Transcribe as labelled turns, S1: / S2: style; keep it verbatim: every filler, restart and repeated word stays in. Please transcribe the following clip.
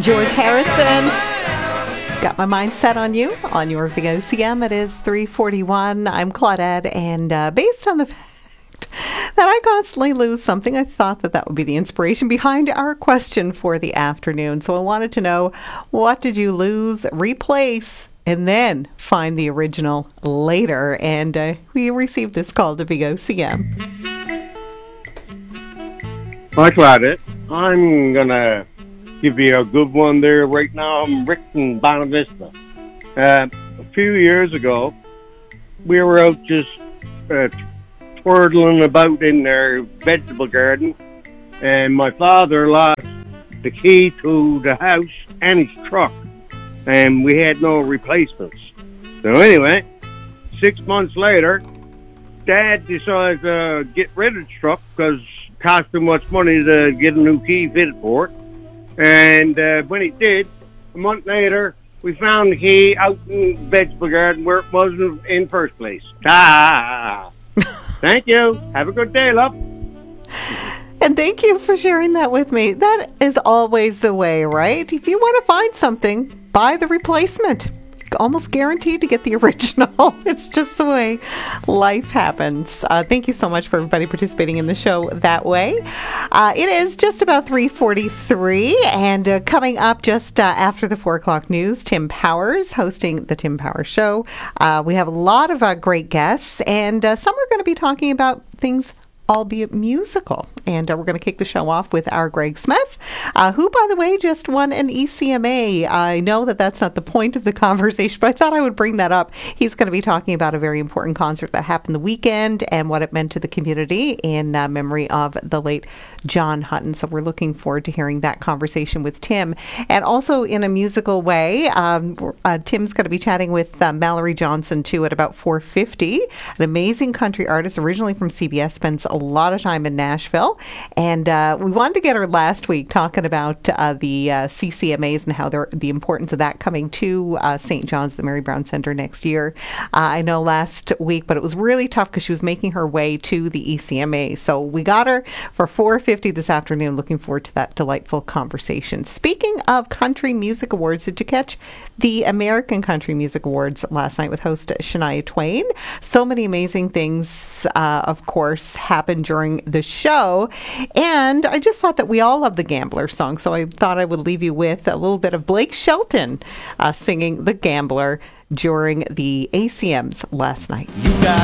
S1: George Harrison. Got my mind set on you on your V O C M. It is three forty-one. I'm Claudette, and uh, based on the fact that I constantly lose something, I thought that that would be the inspiration behind our question for the afternoon. So I wanted to know, what did you lose, replace, and then find the original later? And uh, we received this call to V O C M.
S2: Hi, Claudette. I'm going to give you a good one there right now. I'm Rick from Bonavista. Uh, a few years ago, we were out just uh, twirling about in our vegetable garden, and my father lost the key to the house and his truck, and we had no replacements. So anyway, six months later, Dad decided to get rid of the truck because it cost too much money to get a new key fitted for it. And uh, when he did, a month later, we found the key out in the vegetable garden where it wasn't in first place. Ta! Thank you. Have a good day, love.
S1: And thank you for sharing that with me. That is always the way, right? If you want to find something, buy the replacement. Almost guaranteed to get the original. It's just the way life happens. Uh, thank you so much for everybody participating in the show that way. Uh, it is just about three forty-three, and uh, coming up just uh, after the four o'clock news, Tim Powers hosting the Tim Powers Show. Uh, we have a lot of uh, great guests, and uh, some are going to be talking about things albeit musical. And uh, we're going to kick the show off with our Greg Smith, uh, who, by the way, just won an E C M A. I know that that's not the point of the conversation, but I thought I would bring that up. He's going to be talking about a very important concert that happened the weekend and what it meant to the community in uh, memory of the late John Hutton. So we're looking forward to hearing that conversation with Tim. And also in a musical way, um, uh, Tim's going to be chatting with uh, Mallory Johnson, too, at about four fifty. An amazing country artist, originally from C B S, spends a lot of time in Nashville. And uh, we wanted to get her last week talking about uh, the uh, C C M As and how they're, the importance of that coming to uh, Saint John's, the Mary Brown Center next year. Uh, I know last week, but it was really tough because she was making her way to the E C M A. So we got her for four fifty this afternoon. Looking forward to that delightful conversation. Speaking of Country Music Awards, did you catch the American Country Music Awards last night with host Shania Twain? So many amazing things, uh, of course, happened during the show. And I just thought that we all love the Gambler song, so I thought I would leave you with a little bit of Blake Shelton uh, singing The Gambler during the A C Ms last night.
S3: You got